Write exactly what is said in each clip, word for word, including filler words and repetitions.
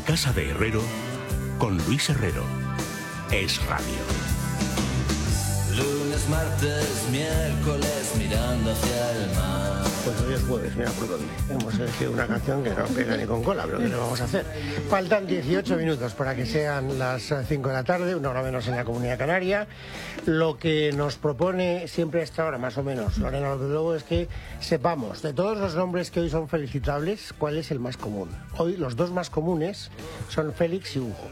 Casa de Herrero, con Luis Herrero. Es Radio. Lunes, martes, miércoles, mirando hacia el mar. Pues hoy es jueves, mira por dónde. Hemos elegido una canción que no pega ni con cola, pero ¿qué le vamos a hacer? Faltan dieciocho minutos para que sean las cinco de la tarde, una hora menos en la Comunidad Canaria. Lo que nos propone siempre a esta hora, más o menos, Lorena López Lobo, es que sepamos de todos los nombres que hoy son felicitables, cuál es el más común. Hoy los dos más comunes son Félix y Hugo.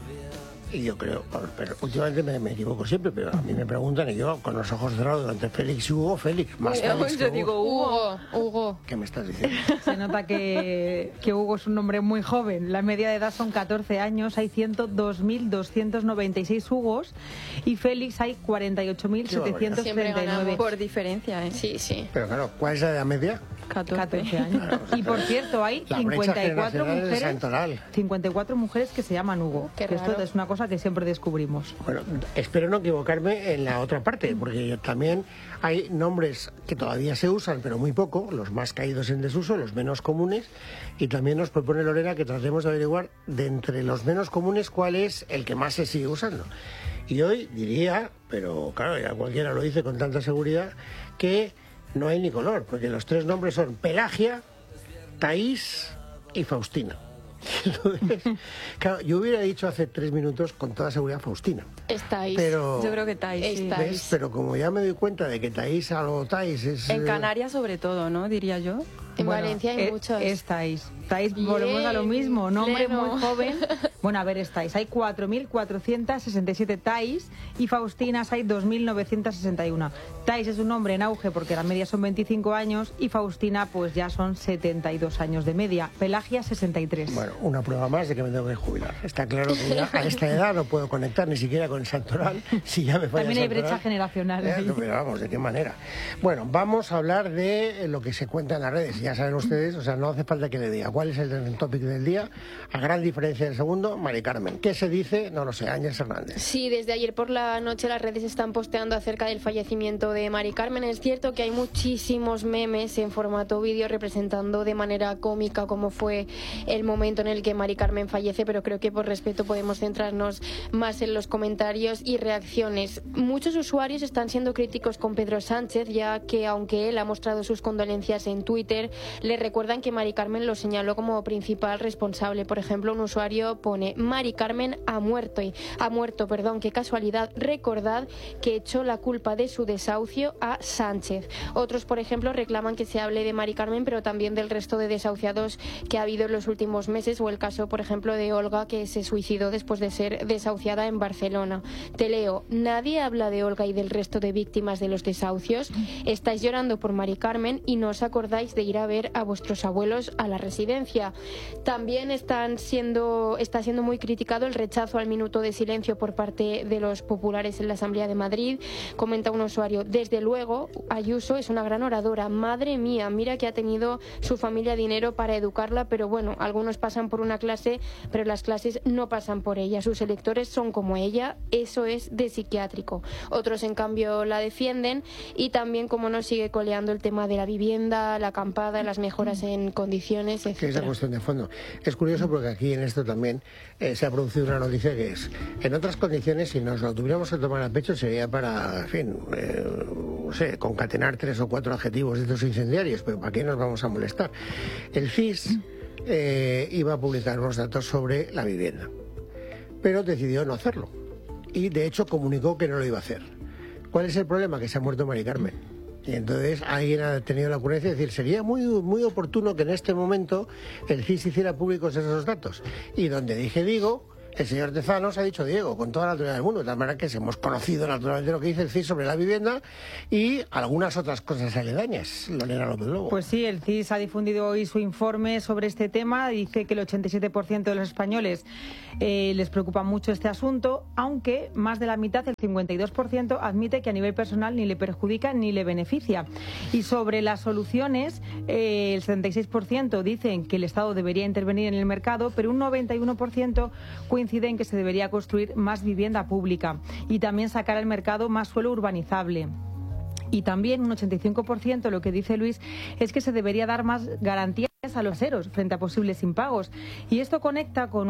Y yo creo, pero últimamente me, me equivoco siempre, pero a mí me preguntan y yo con los ojos cerrados delante Félix y Hugo, Félix, más Félix Yo que digo Hugo, Hugo. ¿Qué me estás diciendo? Se nota que, que Hugo es un hombre muy joven. La media de edad son catorce años, hay ciento dos mil doscientos noventa y seis Hugos y Félix hay cuarenta y ocho mil setecientos treinta y nueve. Por diferencia, ¿eh? Sí, sí. Pero claro, ¿cuál es la edad media? catorce años. Claro, o sea, y por cierto, hay la cincuenta y cuatro brecha mujeres, santoral. cincuenta y cuatro mujeres que se llaman Hugo. Qué que esto raro. es una cosa que siempre descubrimos. Bueno, espero no equivocarme en la otra parte, porque también hay nombres que todavía se usan, pero muy poco, los más caídos en desuso, los menos comunes, y también nos propone Lorena que tratemos de averiguar de entre los menos comunes cuál es el que más se sigue usando. Y hoy diría, pero claro, ya cualquiera lo dice con tanta seguridad, que no hay ni color, porque los tres nombres son Pelagia, Taís y Faustina. Entonces, claro, yo hubiera dicho hace tres minutos con toda seguridad Faustina. Estáis. Pero, Yo creo que Taís. Sí. ¿ves? Pero como ya me doy cuenta de que Taís algo Taís es... En eh, Canarias sobre todo, ¿no? Diría yo. En Bueno, Valencia hay eh, muchos. Estáis. Estáis, Bien, volvemos a lo mismo. Nombre pleno. muy joven. Bueno, a ver, estáis. Hay cuatro mil cuatrocientos sesenta y siete Thais y Faustinas hay dos mil novecientos sesenta y uno. Thais es un nombre en auge porque la media son veinticinco años y Faustina pues ya son setenta y dos años de media. Pelagia sesenta y tres. Bueno, una prueba más de que me tengo que jubilar. Está claro que ya a esta edad no puedo conectar ni siquiera con el santoral. Si ya me falla También el hay brecha santoral. generacional. Eh, ahí. pero vamos, ¿de qué manera? Bueno, vamos a hablar de lo que se cuenta en las redes. Ya saben ustedes, o sea, no hace falta que le diga cuál es el trending topic del día. A gran diferencia del segundo, Mari Carmen. ¿Qué se dice? No lo sé, Ángel Hernández. Sí, desde ayer por la noche las redes están posteando acerca del fallecimiento de Mari Carmen. Es cierto que hay muchísimos memes en formato vídeo representando de manera cómica cómo fue el momento en el que Mari Carmen fallece, pero creo que por respeto podemos centrarnos más en los comentarios y reacciones. Muchos usuarios están siendo críticos con Pedro Sánchez, ya que aunque él ha mostrado sus condolencias en Twitter, le recuerdan que Mari Carmen lo señaló como principal responsable. Por ejemplo, un usuario pone: Mari Carmen ha muerto y ha muerto, perdón, qué casualidad. Recordad que echó la culpa de su desahucio a Sánchez. Otros, por ejemplo, reclaman que se hable de Mari Carmen, pero también del resto de desahuciados que ha habido en los últimos meses, o el caso, por ejemplo, de Olga, que se suicidó después de ser desahuciada en Barcelona. Te leo: nadie habla de Olga y del resto de víctimas de los desahucios. Estáis llorando por Mari Carmen y no os acordáis de ir a ver a vuestros abuelos a la residencia. También están siendo, está siendo muy criticado el rechazo al minuto de silencio por parte de los populares en la Asamblea de Madrid. Comenta un usuario: desde luego, Ayuso es una gran oradora. Madre mía, mira que ha tenido su familia dinero para educarla, pero bueno, algunos pasan por una clase, pero las clases no pasan por ella. Sus electores son como ella, eso es de psiquiátrico. Otros, en cambio, la defienden y también, como no, sigue coleando el tema de la vivienda, la acampada, las mejoras en condiciones, etcétera. Que es la cuestión de fondo. Es curioso porque aquí en esto también eh, se ha producido una noticia que es, en otras condiciones, si nos lo tuviéramos que tomar a pecho, sería para, en fin, eh, no sé, concatenar tres o cuatro adjetivos de estos incendiarios, pero ¿para qué nos vamos a molestar? El C I S eh, iba a publicar unos datos sobre la vivienda, pero decidió no hacerlo y de hecho comunicó que no lo iba a hacer. ¿Cuál es el problema? Que se ha muerto Mari Carmen. Y entonces alguien ha tenido la ocurrencia de decir: sería muy, muy oportuno que en este momento el C I S hiciera públicos esos datos. Y donde dije digo, el señor Tezanos ha dicho Diego, con toda la naturaleza del mundo, de tal manera que hemos conocido naturalmente lo que dice el C I S sobre la vivienda y algunas otras cosas aledañas. Lorena López Lobo. Pues sí, el C I S ha difundido hoy su informe sobre este tema. Dice que el ochenta y siete por ciento de los españoles eh, les preocupa mucho este asunto, aunque más de la mitad, el cincuenta y dos por ciento, admite que a nivel personal ni le perjudica ni le beneficia. Y sobre las soluciones, eh, el setenta y seis por ciento dicen que el Estado debería intervenir en el mercado, pero un noventa y uno por ciento coincide en que se debería construir más vivienda pública y también sacar al mercado más suelo urbanizable. Y también un ochenta y cinco por ciento lo que dice Luis es que se debería dar más garantías a los ceros frente a posibles impagos. Y esto conecta con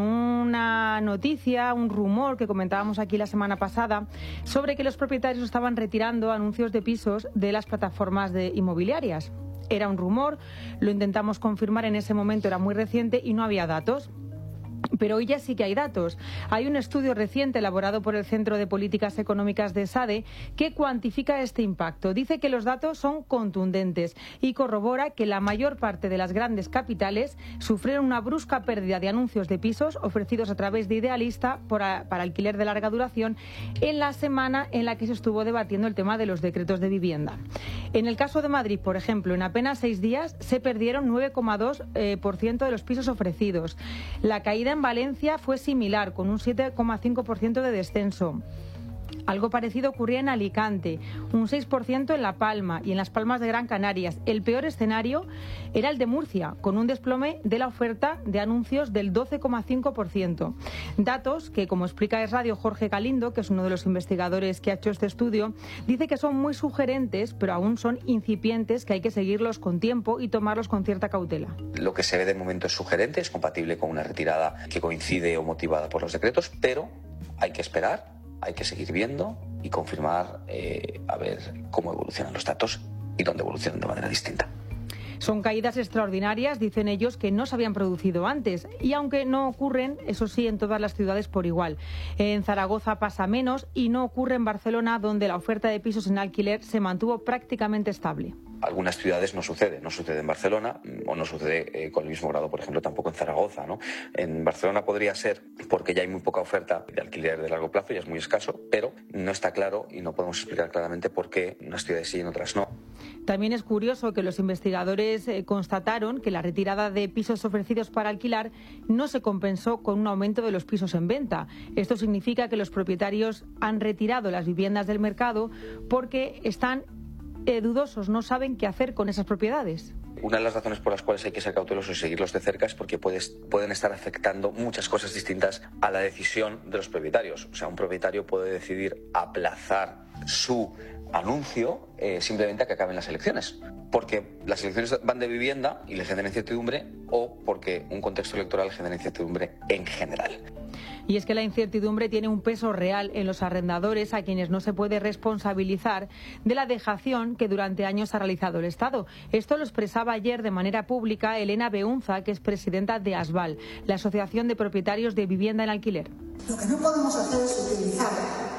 una noticia, un rumor que comentábamos aquí la semana pasada sobre que los propietarios estaban retirando anuncios de pisos de las plataformas de inmobiliarias. Era un rumor, lo intentamos confirmar en ese momento, era muy reciente y no había datos. Pero hoy ya sí que hay datos. Hay un estudio reciente elaborado por el Centro de Políticas Económicas de SADE que cuantifica este impacto. Dice que los datos son contundentes y corrobora que la mayor parte de las grandes capitales sufrieron una brusca pérdida de anuncios de pisos ofrecidos a través de Idealista por a, para alquiler de larga duración en la semana en la que se estuvo debatiendo el tema de los decretos de vivienda. En el caso de Madrid, por ejemplo, en apenas seis días se perdieron nueve coma dos por ciento de los pisos ofrecidos. La caída en Valencia fue similar, con un siete coma cinco por ciento de descenso. Algo parecido ocurría en Alicante, un seis por ciento en La Palma y en las Palmas de Gran Canarias. El peor escenario era el de Murcia, con un desplome de la oferta de anuncios del doce coma cinco por ciento. Datos que, como explica Es Radio Jorge Galindo, que es uno de los investigadores que ha hecho este estudio, dice que son muy sugerentes, pero aún son incipientes, que hay que seguirlos con tiempo y tomarlos con cierta cautela. Lo que se ve de momento es sugerente, es compatible con una retirada que coincide o motivada por los decretos, pero hay que esperar. Hay que seguir viendo y confirmar eh, a ver cómo evolucionan los datos y dónde evolucionan de manera distinta. Son caídas extraordinarias, dicen ellos, que no se habían producido antes. Y aunque no ocurren, eso sí, en todas las ciudades por igual. En Zaragoza pasa menos y no ocurre en Barcelona, donde la oferta de pisos en alquiler se mantuvo prácticamente estable. Algunas ciudades no sucede, no sucede en Barcelona o no sucede eh, con el mismo grado, por ejemplo, tampoco en Zaragoza, ¿no? En Barcelona podría ser porque ya hay muy poca oferta de alquiler de largo plazo, ya es muy escaso, pero no está claro y no podemos explicar claramente por qué unas ciudades sí y en otras no. También es curioso que los investigadores eh, constataron que la retirada de pisos ofrecidos para alquilar no se compensó con un aumento de los pisos en venta. Esto significa que los propietarios han retirado las viviendas del mercado porque están eh, dudosos, no saben qué hacer con esas propiedades. Una de las razones por las cuales hay que ser cautelosos y seguirlos de cerca es porque puedes, pueden estar afectando muchas cosas distintas a la decisión de los propietarios. O sea, un propietario puede decidir aplazar su anuncio eh, simplemente a que acaben las elecciones, porque las elecciones van de vivienda y le genera incertidumbre, o porque un contexto electoral genera incertidumbre en general. Y es que la incertidumbre tiene un peso real en los arrendadores, a quienes no se puede responsabilizar de la dejación que durante años ha realizado el Estado. Esto lo expresaba ayer de manera pública Elena Beunza, que es presidenta de ASBAL, la Asociación de Propietarios de Vivienda en Alquiler. Lo que no podemos hacer es utilizar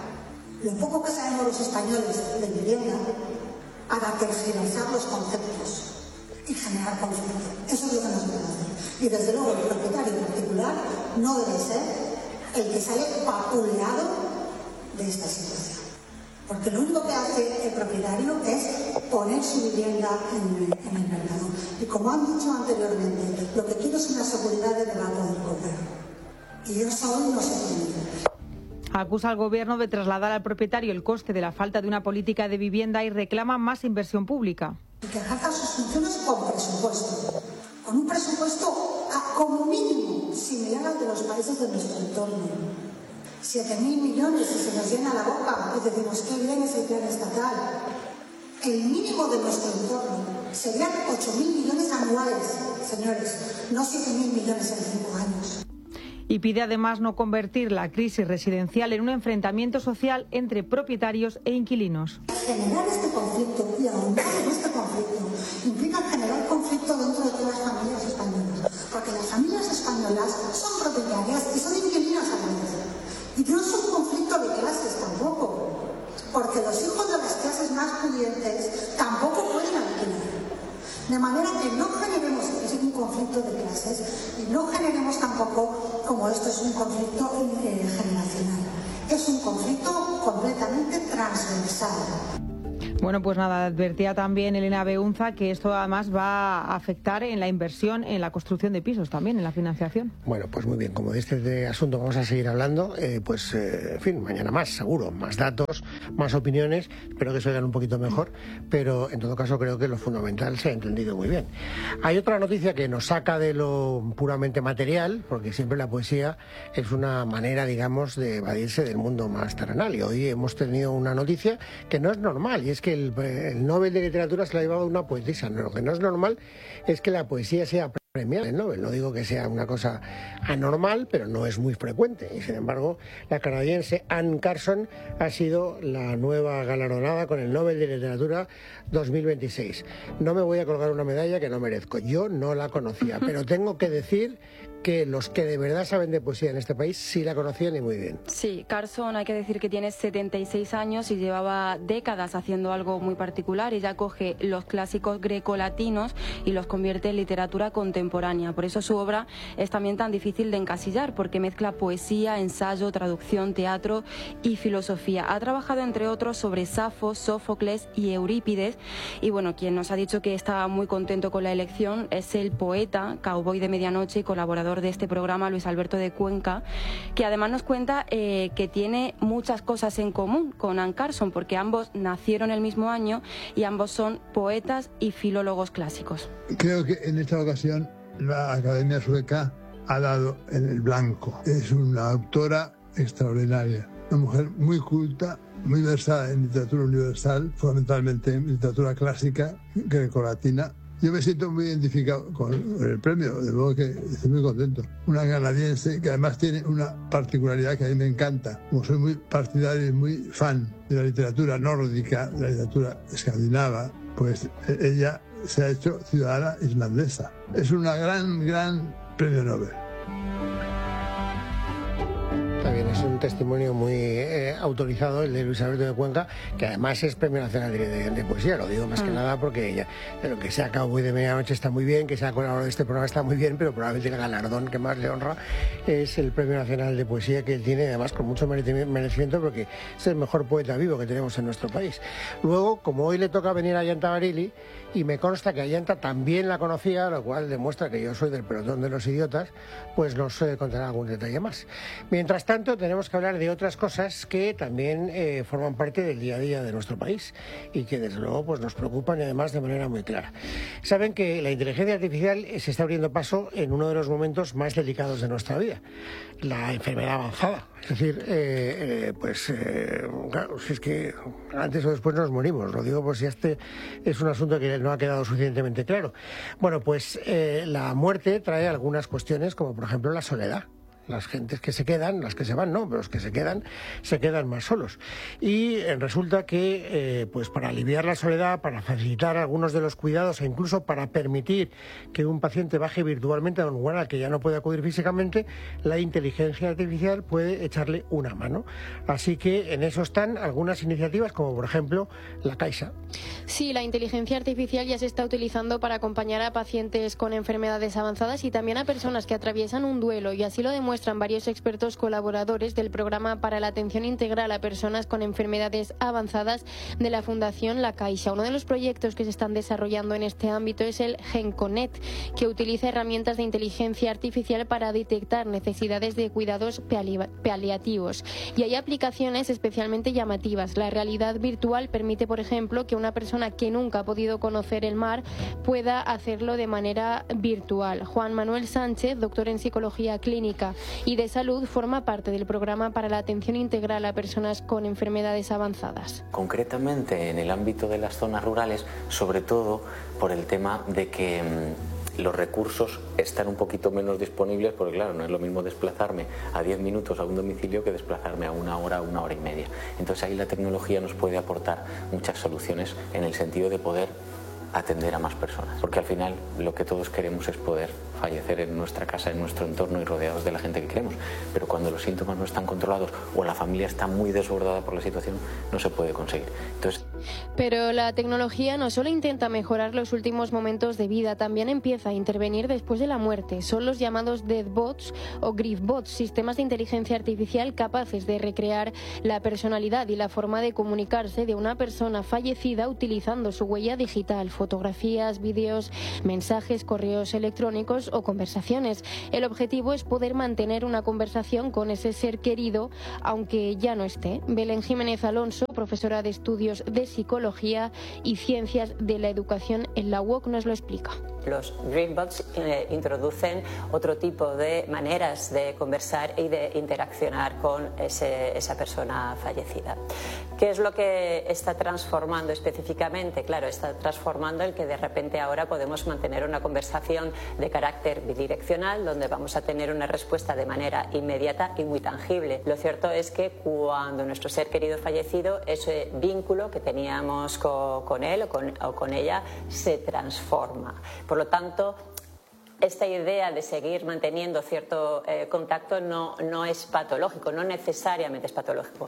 lo poco que sabemos los españoles de vivienda para tergiversar los conceptos y generar conflicto. Eso es lo que no se puede hacer. Y desde luego el propietario particular no debe ser el que sale vapuleado de esta situación. Porque lo único que hace el propietario es poner su vivienda en, en el mercado. Y como han dicho anteriormente, lo que quiere es una seguridad de que va a poder comprar. Y eso hoy no se tiene. Acusa al Gobierno de trasladar al propietario el coste de la falta de una política de vivienda y reclama más inversión pública. Y que ejerza sus funciones con presupuesto, con un presupuesto a, como mínimo similar al de los países de nuestro entorno. Siete mil millones y se nos llena la boca y decimos qué bien es el plan estatal. El mínimo de nuestro entorno serían ocho mil millones anuales, señores, no siete mil millones en cinco años. Y pide además no convertir la crisis residencial en un enfrentamiento social entre propietarios e inquilinos. Generar este conflicto y ahondar en este conflicto implica generar conflicto dentro de todas las familias españolas, porque las familias españolas son propietarias y son inquilinas a la vez. Y no es un conflicto de clases tampoco, porque los hijos de las clases más pudientes tampoco pueden alquilar. De manera que no generemos un conflicto de clases y no generemos tampoco, como esto es un conflicto eh, generacional. Es un conflicto completamente transversal. Bueno, pues nada, advertía también Elena Beunza que esto además va a afectar en la inversión, en la construcción de pisos también, en la financiación. Bueno, pues muy bien, como de este asunto vamos a seguir hablando, eh, pues eh, en fin, mañana más, seguro, más datos, más opiniones, espero que se oigan un poquito mejor, pero en todo caso creo que lo fundamental se ha entendido muy bien. Hay otra noticia que nos saca de lo puramente material, porque siempre la poesía es una manera, digamos, de evadirse del mundo más terrenal, y hoy hemos tenido una noticia que no es normal, y es que El, el Nobel de Literatura se lo ha llevado una poetisa. Lo que no es normal es que la poesía sea premiar el Nobel. No digo que sea una cosa anormal, pero no es muy frecuente. Y sin embargo, la canadiense Anne Carson ha sido la nueva galardonada con el Nobel de Literatura dos mil veintiséis. No me voy a colgar una medalla que no merezco. Yo no la conocía, pero tengo que decir que los que de verdad saben de poesía en este país sí la conocían y muy bien. Sí, Carson hay que decir que tiene setenta y seis años y llevaba décadas haciendo algo muy particular. Ella coge los clásicos grecolatinos y los convierte en literatura contemporánea. Por eso su obra es también tan difícil de encasillar, porque mezcla poesía, ensayo, traducción, teatro y filosofía. Ha trabajado, entre otros, sobre Safo, Sófocles y Eurípides. Y bueno, quien nos ha dicho que está muy contento con la elección es el poeta, cowboy de medianoche y colaborador de este programa, Luis Alberto de Cuenca, que además nos cuenta eh, que tiene muchas cosas en común con Anne Carson, porque ambos nacieron el mismo año y ambos son poetas y filólogos clásicos. Creo que en esta ocasión la Academia Sueca ha dado en el blanco. Es una autora extraordinaria, una mujer muy culta, muy versada en literatura universal, fundamentalmente en literatura clásica grecolatina. Yo me siento muy identificado con el premio, de modo que estoy muy contento. Una canadiense que además tiene una particularidad que a mí me encanta. Como soy muy partidario y muy fan de la literatura nórdica, de la literatura escandinava, pues ella se ha hecho ciudadana islandesa. Es una gran, gran premio Nobel. También es un testimonio muy eh, autorizado el de Luis Alberto de Cuenca, que además es Premio Nacional de, de, de Poesía. Lo digo más mm. que nada porque ella, lo que sea cowboy de medianoche está muy bien, que sea colaborador de este programa está muy bien, pero probablemente el galardón que más le honra es el Premio Nacional de Poesía que él tiene, además con mucho merecimiento, porque es el mejor poeta vivo que tenemos en nuestro país. Luego, como hoy le toca venir a Ayanta Barili, y me consta que Ayanta también la conocía, lo cual demuestra que yo soy del pelotón de los idiotas, pues nos eh, contará algún detalle más. Mientras tanto, tenemos que hablar de otras cosas que también eh, forman parte del día a día de nuestro país y que desde luego pues, nos preocupan, y además de manera muy clara. Saben que la inteligencia artificial se está abriendo paso en uno de los momentos más delicados de nuestra vida, la enfermedad avanzada. Es decir, eh, eh, pues eh, claro, si es que antes o después nos morimos. Lo digo por si este es un asunto que no ha quedado suficientemente claro. Bueno, pues eh, la muerte trae algunas cuestiones, como por ejemplo la soledad. Las gentes que se quedan, las que se van no, pero los que se quedan, se quedan más solos. Y eh, resulta que, eh, pues para aliviar la soledad, para facilitar algunos de los cuidados e incluso para permitir que un paciente baje virtualmente a un lugar al que ya no puede acudir físicamente, la inteligencia artificial puede echarle una mano. Así que en eso están algunas iniciativas, como por ejemplo la Caixa. Sí, la inteligencia artificial ya se está utilizando para acompañar a pacientes con enfermedades avanzadas y también a personas que atraviesan un duelo, y así lo demuestra muestran varios expertos colaboradores del programa para la atención integral a personas con enfermedades avanzadas de la Fundación La Caixa. Uno de los proyectos que se están desarrollando en este ámbito es el GenConnect, que utiliza herramientas de inteligencia artificial para detectar necesidades de cuidados paliativos. Y hay aplicaciones especialmente llamativas. La realidad virtual permite, por ejemplo, que una persona que nunca ha podido conocer el mar pueda hacerlo de manera virtual. Juan Manuel Sánchez, doctor en Psicología Clínica y de Salud, forma parte del programa para la atención integral a personas con enfermedades avanzadas. Concretamente en el ámbito de las zonas rurales, sobre todo por el tema de que mmm, los recursos están un poquito menos disponibles, porque claro, no es lo mismo desplazarme a diez minutos a un domicilio que desplazarme a una hora, una hora y media. Entonces ahí la tecnología nos puede aportar muchas soluciones en el sentido de poder atender a más personas, porque al final lo que todos queremos es poder fallecer en nuestra casa, en nuestro entorno y rodeados de la gente que queremos, pero cuando los síntomas no están controlados o la familia está muy desbordada por la situación, no se puede conseguir. Entonces... Pero la tecnología no solo intenta mejorar los últimos momentos de vida, también empieza a intervenir después de la muerte. Son los llamados deathbots o griefbots, sistemas de inteligencia artificial capaces de recrear la personalidad y la forma de comunicarse de una persona fallecida utilizando su huella digital, fotografías, vídeos, mensajes, correos electrónicos o conversaciones. El objetivo es poder mantener una conversación con ese ser querido, aunque ya no esté. Belén Jiménez Alonso, profesora de Estudios de Psicología y Ciencias de la Educación en la U O C, nos lo explica. Los Greenbox eh, introducen otro tipo de maneras de conversar y de interaccionar con ese, esa persona fallecida. ¿Qué es lo que está transformando específicamente? Claro, está transformando el que de repente ahora podemos mantener una conversación de carácter bidireccional, donde vamos a tener una respuesta de manera inmediata y muy tangible. Lo cierto es que cuando nuestro ser querido fallecido, ese vínculo que teníamos con, con él o con, o con ella se transforma. Por lo tanto, esta idea de seguir manteniendo cierto eh, contacto no, no es patológico, no necesariamente es patológico.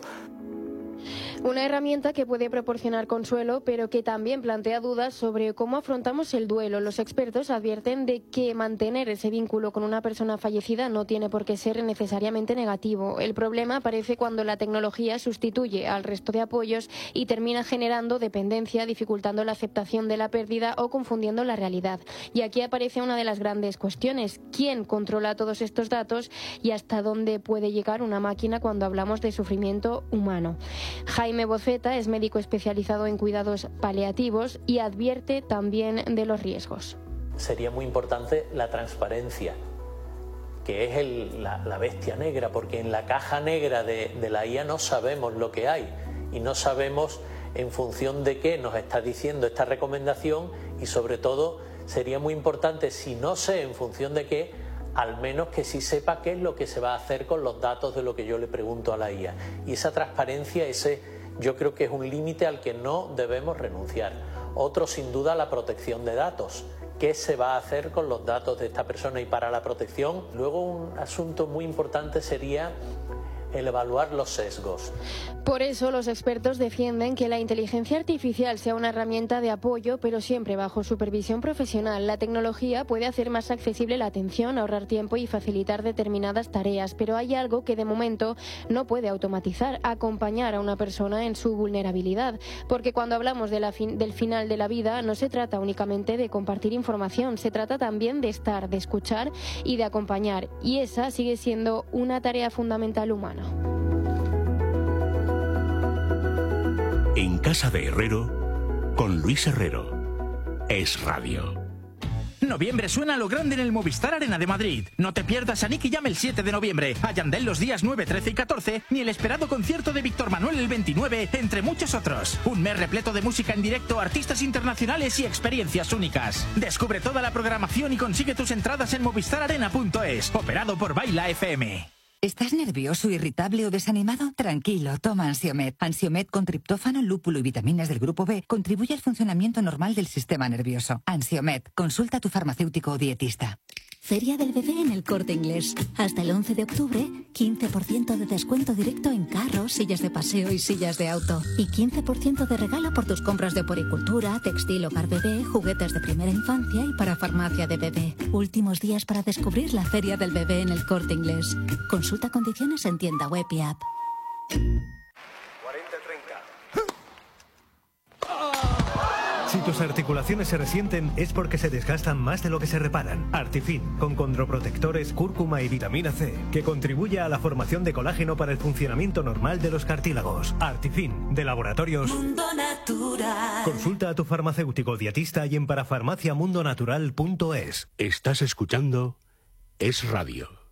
Una herramienta que puede proporcionar consuelo, pero que también plantea dudas sobre cómo afrontamos el duelo. Los expertos advierten de que mantener ese vínculo con una persona fallecida no tiene por qué ser necesariamente negativo. El problema aparece cuando la tecnología sustituye al resto de apoyos y termina generando dependencia, dificultando la aceptación de la pérdida o confundiendo la realidad. Y aquí aparece una de las grandes cuestiones: ¿quién controla todos estos datos y hasta dónde puede llegar una máquina cuando hablamos de sufrimiento humano? Jaime Boceta es médico especializado en cuidados paliativos y advierte también de los riesgos. Sería muy importante la transparencia, que es el, la, la bestia negra, porque en la caja negra de, de la I A no sabemos lo que hay y no sabemos en función de qué nos está diciendo esta recomendación, y sobre todo sería muy importante, si no sé en función de qué, al menos que sí sepa qué es lo que se va a hacer con los datos de lo que yo le pregunto a la I A. Y esa transparencia, ese yo creo que es un límite al que no debemos renunciar. Otro, sin duda, la protección de datos. ¿Qué se va a hacer con los datos de esta persona? Y para la protección, luego un asunto muy importante sería el evaluar los sesgos. Por eso los expertos defienden que la inteligencia artificial sea una herramienta de apoyo, pero siempre bajo supervisión profesional. La tecnología puede hacer más accesible la atención, ahorrar tiempo y facilitar determinadas tareas, pero hay algo que de momento no puede automatizar: acompañar a una persona en su vulnerabilidad. Porque cuando hablamos de la fin- del final de la vida, no se trata únicamente de compartir información, se trata también de estar, de escuchar y de acompañar. Y esa sigue siendo una tarea fundamental humana. En Casa de Herrero, con Luis Herrero. Es Radio. Noviembre suena a lo grande en el Movistar Arena de Madrid. No te pierdas a Nicky Jam el siete de noviembre, a Yandel los días nueve, trece y catorce, ni el esperado concierto de Víctor Manuel el veintinueve, entre muchos otros. Un mes repleto de música en directo, artistas internacionales y experiencias únicas. Descubre toda la programación y consigue tus entradas en movistar arena punto es, operado por Baila F M. ¿Estás nervioso, irritable o desanimado? Tranquilo, toma Ansiomed. Ansiomed con triptófano, lúpulo y vitaminas del grupo B contribuye al funcionamiento normal del sistema nervioso. Ansiomed, consulta a tu farmacéutico o dietista. Feria del Bebé en El Corte Inglés. Hasta el once de octubre, quince por ciento de descuento directo en carros, sillas de paseo y sillas de auto. Y quince por ciento de regalo por tus compras de poricultura, textil, hogar bebé, juguetes de primera infancia y para farmacia de bebé. Últimos días para descubrir la Feria del Bebé en El Corte Inglés. Consulta condiciones en tienda web y app. cuarenta treinta. Si tus articulaciones se resienten es porque se desgastan más de lo que se reparan. Artifin, con condroprotectores, cúrcuma y vitamina C, que contribuye a la formación de colágeno para el funcionamiento normal de los cartílagos. Artifin, de Laboratorios Mundo Natural. Consulta a tu farmacéutico dietista y en parafarmaciamundonatural punto es. Estás escuchando Es Radio.